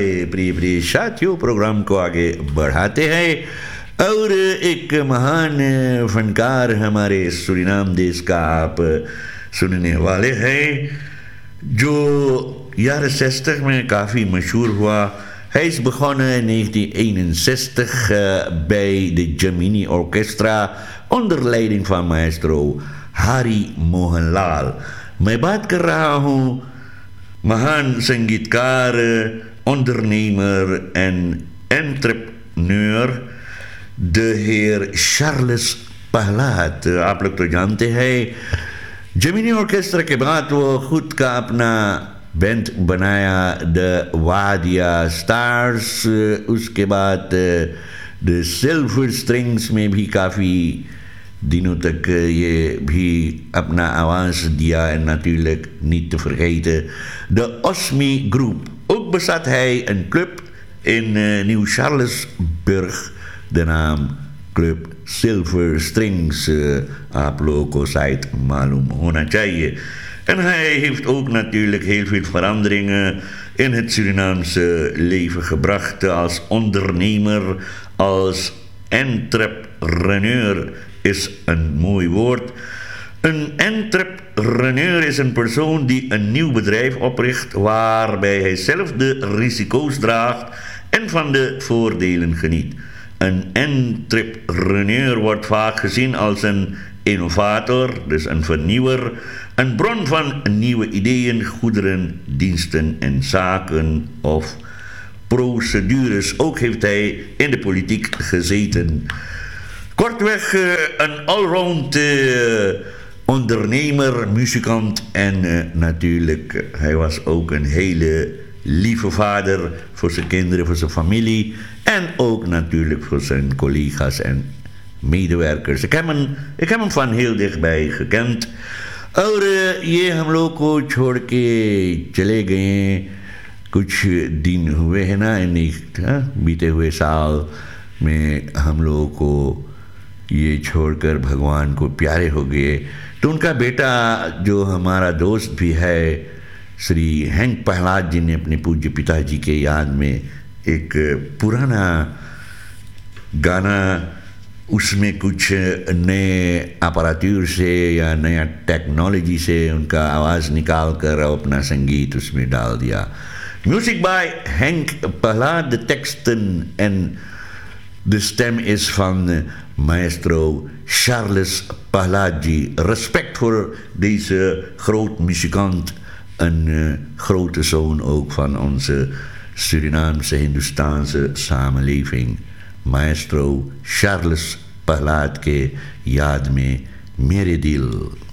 प्रिय प्रिय साथियों, प्रोग्राम को आगे बढ़ाते हैं और एक महान फनकार हमारे सूरीनाम देश का आप सुनने वाले हैं, जो jaren 60 में काफ़ी मशहूर हुआ. Hij is begonnen in 1961 bij de Gemini Orchestra onder leiding van maestro Hari Mohan Lal. मैं बात कर रहा हूँ महान संगीतकार, ondernemer en entrepreneur, de heer Charles Pahlaat. आप लोग तो जानते हैं जेमिनी ऑर्केस्ट्रा के बाद वो खुद का अपना बैंड बनाया, द वादिया स्टार्स. उसके बाद द सिल्वर स्ट्रिंग्स में भी काफ़ी दिनों तक ये भी अपना आवाज़ दिया. En natuurlijk niet te vergeten de Osmi Groep. Ook bezat hij een club in Nieuw-Charlesburg, de naam Club Silver Strings. आप लोगों को शायद मालूम होना चाहिए. En hij heeft ook natuurlijk heel veel veranderingen in het Surinaamse leven gebracht als ondernemer, als entrepreneur is een mooi woord. Een entrepreneur is een persoon die een nieuw bedrijf opricht waarbij hij zelf de risico's draagt en van de voordelen geniet. Een entrepreneur wordt vaak gezien als een innovator, dus een vernieuwer, een bron van nieuwe ideeën, goederen, diensten en zaken of procedures. Ook heeft hij in de politiek gezeten. Kortweg een allround ondernemer, muzikant en natuurlijk, hij was ook een hele lieve vader voor zijn kinderen, voor zijn familie en ook natuurlijk voor zijn collega's en medewerkers. Ik heb hem van heel dichtbij gekend. और ये हम लोग को छोड़ के चले गए कुछ दिन हुए हैं ना. बीते हुए साल में हम लोगों को ये छोड़कर भगवान को प्यारे हो गए. तो उनका बेटा जो हमारा दोस्त भी है, श्री हैंक पहलात जी ने अपने पूज्य पिताजी के याद में एक पुराना गाना, उसमें कुछ नए अपरातूर से या नया टेक्नोलॉजी से उनका आवाज़ निकाल कर अपना संगीत उसमें डाल दिया. Music by Henk Pahlaat, de teksten en de stem is van maestro Charles Pahlaat ji. Respect voor deze groot muzikant, een grote zoon ook van onze Surinaamse Hindoestaanse samenleving. maestro Charles Pahlaat के याद में मेरे दिल.